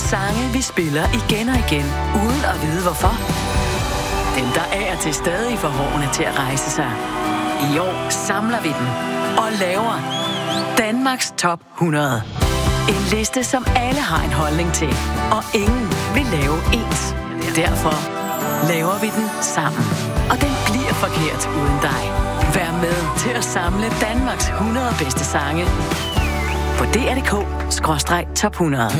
Sange, vi spiller igen og igen, uden at vide hvorfor. Dem, der af og til stadig får hårene til at rejse sig. I år samler vi dem og laver Danmarks Top 100. En liste, som alle har en holdning til, og ingen vil lave ens. Derfor laver vi den sammen. Og den bliver forkert uden dig. Vær med til at samle Danmarks 100 bedste sange på dr.dk/top 100.